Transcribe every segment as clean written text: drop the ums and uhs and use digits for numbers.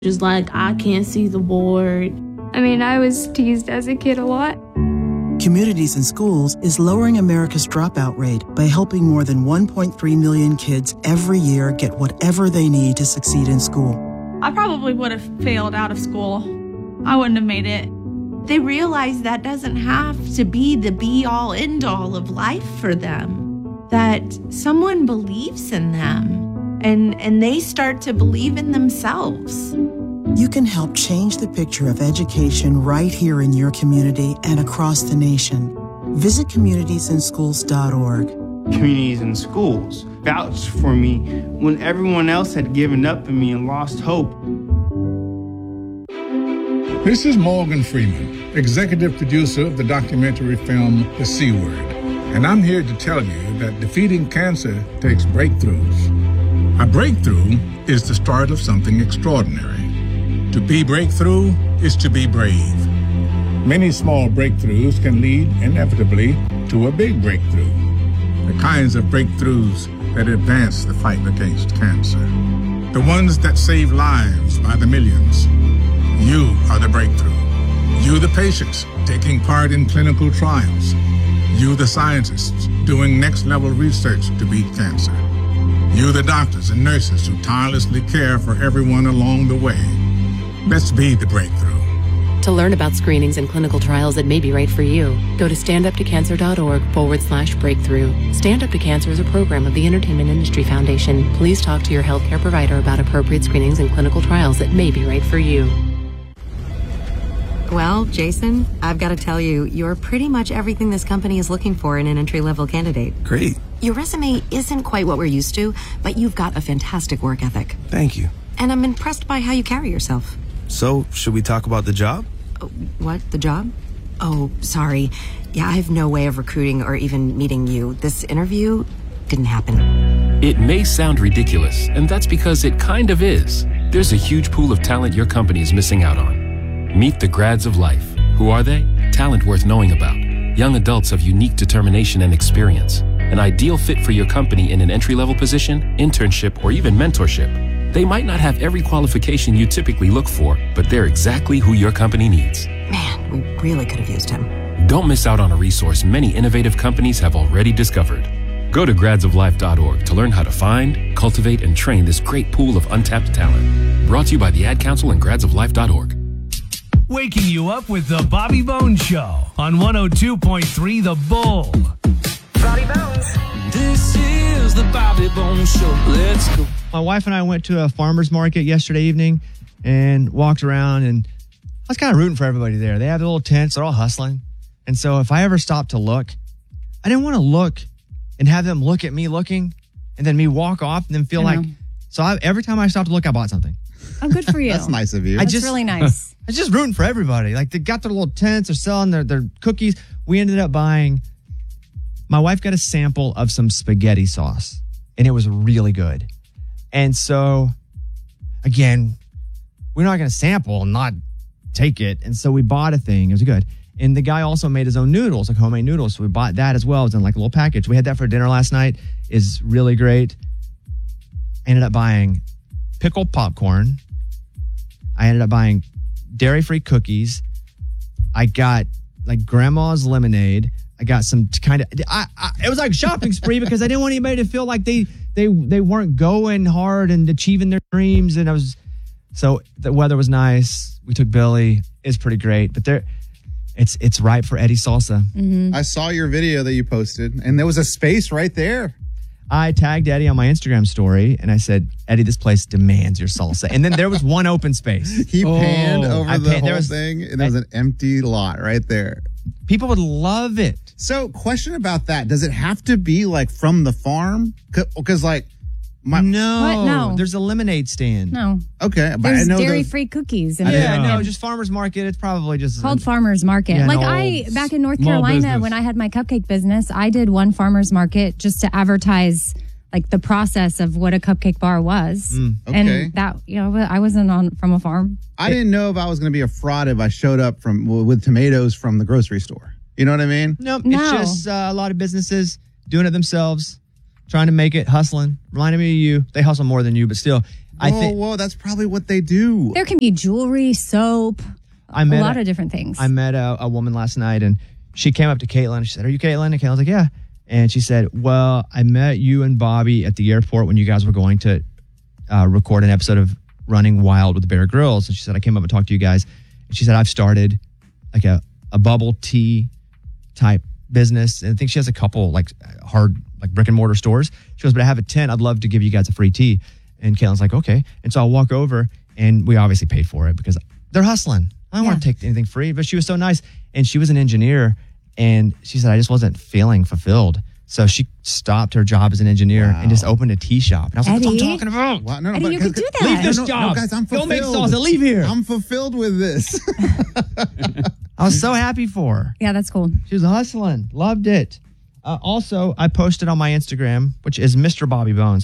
Just like, I can't see the board. I mean, I was teased as a kid a lot. Communities in Schools is lowering America's dropout rate by helping more than 1.3 million kids every year get whatever they need to succeed in school. I probably would have failed out of school. I wouldn't have made it. They realize that doesn't have to be the be-all, end-all of life for them. That someone believes in them, and they start to believe in themselves. You can help change the picture of education right here in your community and across the nation. Visit communitiesinschools.org. Communities in Schools vouched for me when everyone else had given up on me and lost hope. This is Morgan Freeman, executive producer of the documentary film The C Word, and I'm here to tell you that defeating cancer takes breakthroughs. A breakthrough is the start of something extraordinary. To be breakthrough is to be brave. Many small breakthroughs can lead inevitably to a big breakthrough. The kinds of breakthroughs that advance the fight against cancer. The ones that save lives by the millions. You are the breakthrough. You the patients taking part in clinical trials. You the scientists doing next-level research to beat cancer. You the doctors and nurses who tirelessly care for everyone along the way. Let's be the breakthrough. To learn about screenings and clinical trials that may be right for you, go to standuptocancer.org/breakthrough. Stand Up to Cancer is a program of the Entertainment Industry Foundation. Please talk to your healthcare provider about appropriate screenings and clinical trials that may be right for you. Well, Jason, I've got to tell you, you're pretty much everything this company is looking for in an entry-level candidate. Great. Your resume isn't quite what we're used to, but you've got a fantastic work ethic. Thank you. And I'm impressed by how you carry yourself. So, should we talk about the job? What? The job? Oh, sorry. Yeah, I have no way of recruiting or even meeting you. This interview didn't happen. It may sound ridiculous, and that's because it kind of is. There's a huge pool of talent your company is missing out on. Meet the grads of life. Who are they? Talent worth knowing about. Young adults of unique determination and experience. An ideal fit for your company in an entry-level position, internship, or even mentorship. They might not have every qualification you typically look for, but they're exactly who your company needs. Man, we really could have used him. Don't miss out on a resource many innovative companies have already discovered. Go to gradsoflife.org to learn how to find, cultivate, and train this great pool of untapped talent. Brought to you by the Ad Council and gradsoflife.org. Waking you up with the Bobby Bones Show on 102.3 The Bull. Bobby Bones. This is the Bobby Bones Show. Let's go. My wife and I went to a farmer's market yesterday evening and walked around, and I was kind of rooting for everybody there. They have their little tents. They're all hustling. And so if I ever stopped to look, I didn't want to look and have them look at me looking and then me walk off and then feel like... So every time I stopped to look, I bought something. Oh, good for you. That's nice of you. That's really nice. I was just rooting for everybody. Like, they got their little tents. They're selling their cookies. We ended up buying... My wife got a sample of some spaghetti sauce, and it was really good. And so, again, we're not going to sample and not take it. And so we bought a thing. It was good. And the guy also made his own noodles, like homemade noodles. So we bought that as well. It was in like a little package. We had that for dinner last night. It's really great. I ended up buying pickled popcorn. I ended up buying dairy-free cookies. I got like grandma's lemonade. I got some kind of... it was like a shopping spree because I didn't want anybody to feel like they weren't going hard and achieving their dreams. And so the weather was nice. We took Billy. It's pretty great. But it's ripe for Eddie salsa. Mm-hmm. I saw your video that you posted, and there was a space right there. I tagged Eddie on my Instagram story, and I said, Eddie, this place demands your salsa. And then there was one open space. He panned over the whole thing, and there was an empty lot right there. People would love it. So, question about that. Does it have to be, like, from the farm? Because, like... No. There's a lemonade stand. No. Okay. But There's I know dairy-free cookies. Just farmer's market. It's probably just... called farmer's market. Yeah, back in North Carolina, when I had my cupcake business, I did one farmer's market just to advertise like the process of what a cupcake bar was. Okay. And that, I wasn't from a farm. I didn't know if I was going to be a fraud if I showed up with tomatoes from the grocery store. You know what I mean? Nope. It's just a lot of businesses doing it themselves, trying to make it, hustling. Reminding me of you. They hustle more than you, but still. Whoa, that's probably what they do. There can be jewelry, soap, a lot of different things. I met a woman last night, and she came up to Caitlin. And she said, "Are you Caitlin?" And Caitlin was like, "Yeah." And she said, "Well, I met you and Bobby at the airport when you guys were going to record an episode of Running Wild with Bear Grylls." And she said, "I came up and talked to you guys." And she said, "I've started like a bubble tea type business." And I think she has a couple like hard like brick and mortar stores. She goes, "But I have a tent. I'd love to give you guys a free tea." And Caitlin's like, "Okay." And so I'll walk over, and we obviously paid for it because they're hustling. I don't want to take anything free, but she was so nice. And she was an engineer, and she said, "I just wasn't feeling fulfilled." So she stopped her job as an engineer and just opened a tea shop. And I was like, "That's what I'm talking about." Wow, Eddie, you could do that. Leave this job. guys, I'm Don't make fulfilled. salsa. Leave here. I'm fulfilled with this. I was so happy for her. Yeah, that's cool. She was hustling. Loved it. Also, I posted on my Instagram, which is Mr. Bobby Bones,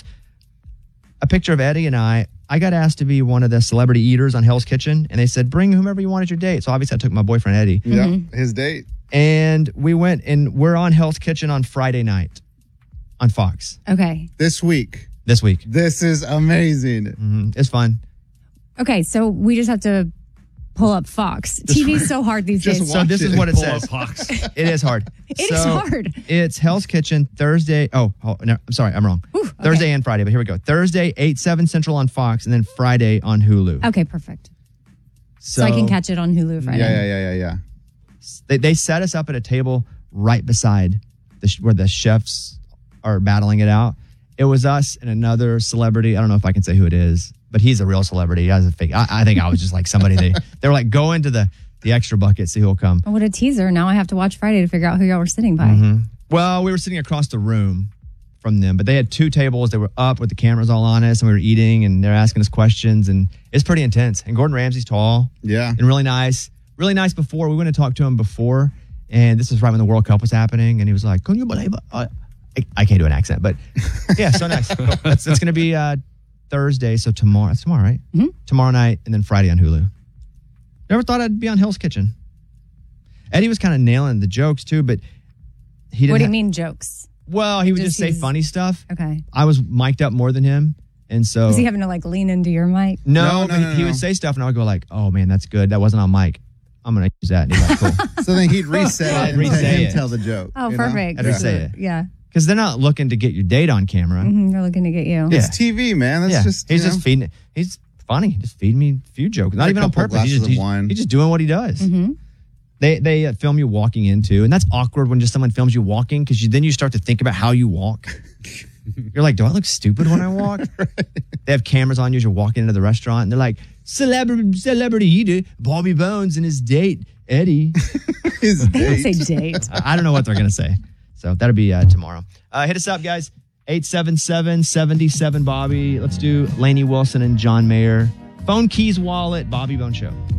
a picture of Eddie and I. I got asked to be one of the celebrity eaters on Hell's Kitchen, and they said, "Bring whomever you want at your date." So obviously I took my boyfriend, Eddie. Yeah, his date. And we went, and we're on Hell's Kitchen on Friday night on Fox. Okay. This week. This week. This is amazing. It's fun. Okay, so we just have to pull up Fox. TV's so hard these days. So this is what it says. It is hard. It is hard. It's Hell's Kitchen Thursday. No, I'm sorry, I'm wrong. Thursday and Friday, but here we go. Thursday, 8/7 Central on Fox, and then Friday on Hulu. Okay, perfect. So I can catch it on Hulu Friday. Yeah. They set us up at a table right beside where the chefs are battling it out. It was us and another celebrity. I don't know if I can say who it is, but he's a real celebrity. He has a fake. I think I was just like somebody they were like, go into the extra bucket, see who'll come. What a teaser. Now I have to watch Friday to figure out who y'all were sitting by. Well, we were sitting across the room from them, but they had two tables. They were up with the cameras all on us, and we were eating, and they're asking us questions, and it's pretty intense. And Gordon Ramsay's tall. Yeah. And really nice. Really nice before. We went to talk to him before, and this was right when the World Cup was happening, and he was like, "Can you believe it?" I can't do an accent, but yeah, so nice. It's going to be Thursday, so tomorrow. It's tomorrow, right? Mm-hmm. Tomorrow night, and then Friday on Hulu. Never thought I'd be on Hell's Kitchen. Eddie was kind of nailing the jokes too, but he didn't. What do you mean jokes? Well, he would just say funny stuff. Okay. I was mic'd up more than him, and so Was he having to like lean into your mic? No, he would say stuff, and I would go like, "Oh man, that's good. That wasn't on mic. I'm gonna use that." And he's like, "Cool." So then he'd reset it and Reset let him it. tell the joke. Oh, you know? perfect. I'd reset it. Yeah. Because they're not looking to get your date on camera. They're looking to get you. It's TV, man. That's just he's you know. just feeding it. He's funny. Just feeding me a few jokes. Not A even on couple purpose. glasses of wine. He's just doing what he does. Mm-hmm. They film you walking into, and that's awkward when just someone films you walking because then you start to think about how you walk. You're like, do I look stupid when I walk? They have cameras on you as you're walking into the restaurant, and they're like, celebrity eater, Bobby Bones and his date, Eddie. His They don't say date. I don't know what they're going to say. So that'll be tomorrow. Hit us up, guys. 877-77 Bobby. Let's do Lainey Wilson and John Mayer. Phone, keys, wallet, Bobby Bone Show.